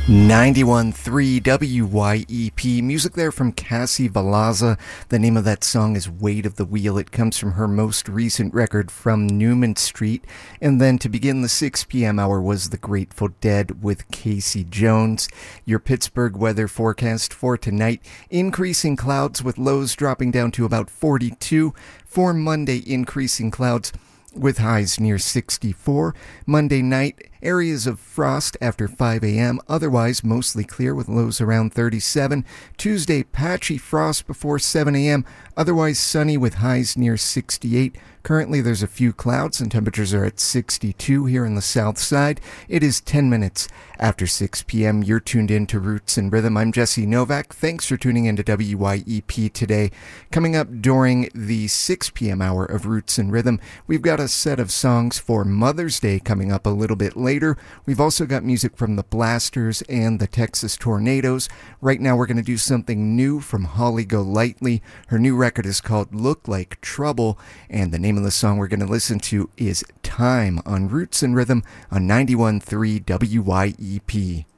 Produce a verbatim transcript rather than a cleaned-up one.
ninety-one point three W Y E P. Music there from Cassie Valaza. The name of that song is Weight of the Wheel. It comes from her most recent record, From Newman Street. And then to begin the six p.m. hour was The Grateful Dead with Casey Jones. Your Pittsburgh weather forecast for tonight: increasing clouds with lows dropping down to about forty-two. For Monday, increasing clouds with highs near sixty-four. Monday night, areas of frost after five a.m., otherwise mostly clear with lows around thirty-seven. Tuesday, patchy frost before seven a.m., otherwise sunny with highs near sixty-eight. Currently there's a few clouds and temperatures are at sixty-two here in the south side. It is ten minutes after six p.m. You're tuned in to Roots and Rhythm. I'm Jesse Novak. Thanks for tuning in to W Y E P today. Coming up during the six p.m. hour of Roots and Rhythm, we've got a set of songs for Mother's Day coming up a little bit later. We've also got music from the Blasters and the Texas Tornadoes. Right now we're going to do something new from Holly Golightly. Her new record is called Look Like Trouble, and the name of the song we're going to listen to is Time on Roots and Rhythm on ninety-one point three W Y E P.